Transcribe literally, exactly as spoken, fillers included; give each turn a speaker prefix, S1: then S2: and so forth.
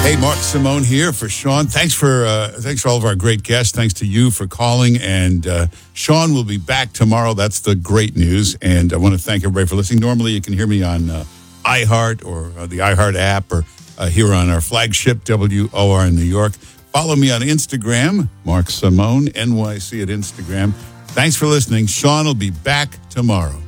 S1: Hey, Mark Simone here for Sean. Thanks for uh, thanks for all of our great guests. Thanks to you for calling. And uh, Sean will be back tomorrow. That's the great news. And I want to thank everybody for listening. Normally, you can hear me on uh, iHeart or uh, the iHeart app or uh, here on our flagship W O R in New York. Follow me on Instagram, Mark Simone, N Y C at Instagram. Thanks for listening. Sean will be back tomorrow.